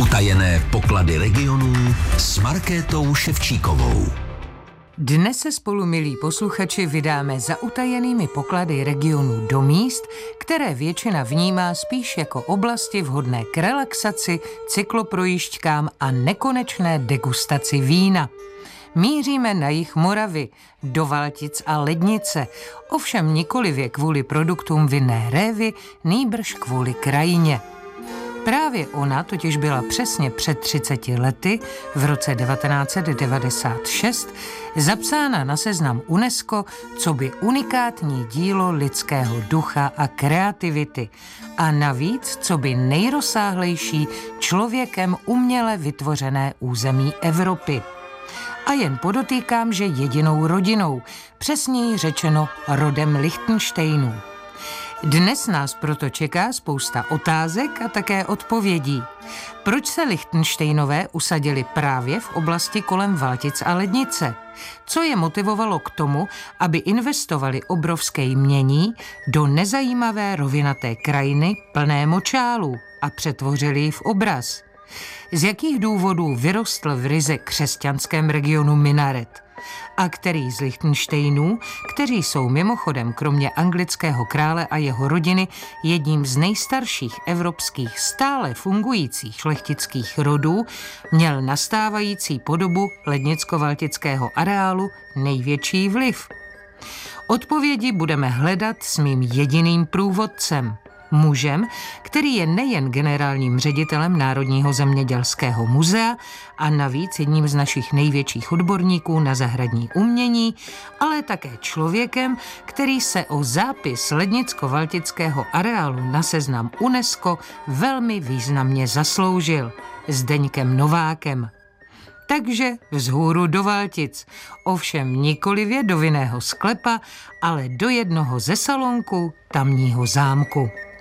Utajené poklady regionů s Markétou Ševčíkovou. Dnes se spolu, milí posluchači, vydáme za utajenými poklady regionů do míst, které většina vnímá spíš jako oblasti vhodné k relaxaci, cykloprojížďkám a nekonečné degustaci vína. Míříme na jih Moravy, do Valtic a Lednice, ovšem nikoliv kvůli produktům vinné révy, nýbrž kvůli krajině. Právě ona totiž byla přesně před 30 lety, v roce 1996, zapsána na seznam UNESCO coby unikátní dílo lidského ducha a kreativity a navíc coby nejrozsáhlejší člověkem uměle vytvořené území Evropy. A jen podotýkám, že jedinou rodinou, přesněji řečeno rodem Lichtenštejnů. Dnes nás proto čeká spousta otázek a také odpovědí. Proč se Lichtenštejnové usadili právě v oblasti kolem Valtic a Lednice? Co je motivovalo k tomu, aby investovali obrovské jmění do nezajímavé rovinaté krajiny plné močálů a přetvořili ji v obraz? Z jakých důvodů vyrostl v ryze křesťanském regionu minaret? A který z Lichtenštejnů, kteří jsou mimochodem kromě anglického krále a jeho rodiny jedním z nejstarších evropských stále fungujících šlechtických rodů, měl na stávající podobu lednicko-valtického areálu největší vliv? Odpovědi budeme hledat s mým jediným průvodcem, mužem, který je nejen generálním ředitelem Národního zemědělského muzea a navíc jedním z našich největších odborníků na zahradní umění, ale také člověkem, který se o zápis lednicko-valtického areálu na seznam UNESCO velmi významně zasloužil, Zdeňkem Novákem. Takže vzhůru do Valtic, ovšem nikoliv do vinného sklepa, ale do jednoho ze salonků tamního zámku.